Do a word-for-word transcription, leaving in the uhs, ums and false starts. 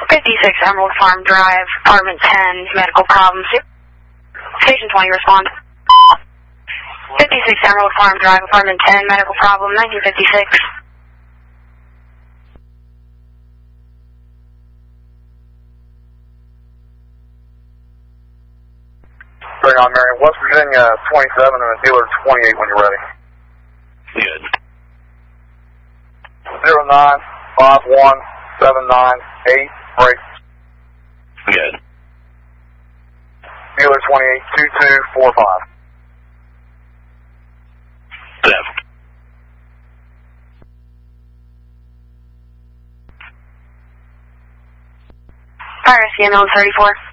fifty-six Emerald Farm Drive, Apartment ten, medical problems. Station twenty, respond. fifty-six Emerald Farm Drive, Apartment ten, medical problem, nineteen fifty-six. Bring on, Marion. West Virginia twenty-seven and a dealer twenty-eight when you're ready. Good. Zero nine five one seven nine eight. Break. Good. Dealer twenty-eight two two four five. Seven. Fire C M L thirty-four.